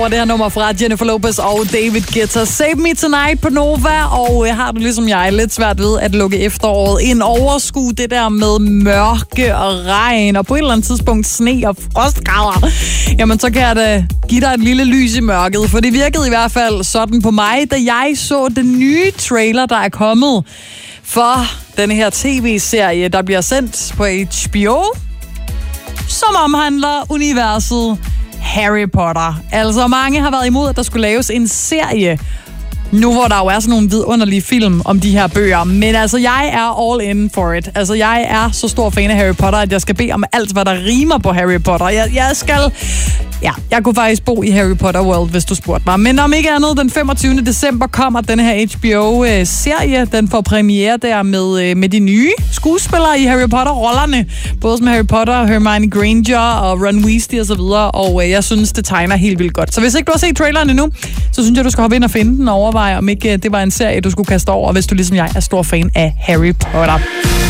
Og det her nummer fra Jennifer Lopez og David Guetta. Save Me Tonight på Nova. Og har du ligesom jeg lidt svært ved at lukke efteråret ind, overskue det der med mørke og regn og på et eller andet tidspunkt sne og frostgrader, jamen så kan jeg da give dig et lille lys i mørket. For det virkede i hvert fald sådan på mig, da jeg så den nye trailer, der er kommet for denne her tv-serie, der bliver sendt på HBO, som omhandler universet Harry Potter. Altså, mange har været imod, at der skulle laves en serie, nu hvor der jo er sådan nogle vidunderlige film om de her bøger. Men altså, jeg er all in for it. Altså, jeg er så stor fan af Harry Potter, at jeg skal bede om alt, hvad der rimer på Harry Potter. Jeg kunne faktisk bo i Harry Potter World, hvis du spurgte mig. Men om ikke andet, den 25. december kommer den her HBO-serie. Den får premiere der med de nye skuespillere i Harry Potter-rollerne. Både som Harry Potter, Hermione Granger og Ron Weasley og så videre. Og jeg synes, det tegner helt vildt godt. Så hvis ikke du har set traileren endnu, så synes jeg, du skal hoppe ind og finde den og overveje, om ikke det var en serie, du skulle kaste over, hvis du ligesom jeg er stor fan af Harry Potter.